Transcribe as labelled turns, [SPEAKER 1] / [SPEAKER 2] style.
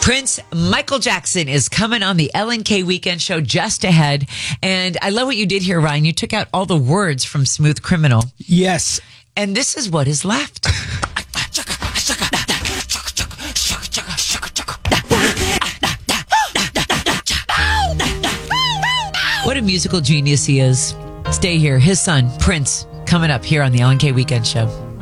[SPEAKER 1] Prince Michael Jackson is coming on the LNK Weekend Show just ahead. And I love what you did here, Ryan. You took out all the words from Smooth Criminal.
[SPEAKER 2] Yes.
[SPEAKER 1] And this is what is left. What a musical genius he is. Stay here. His son, Prince, coming up here on the LNK Weekend Show.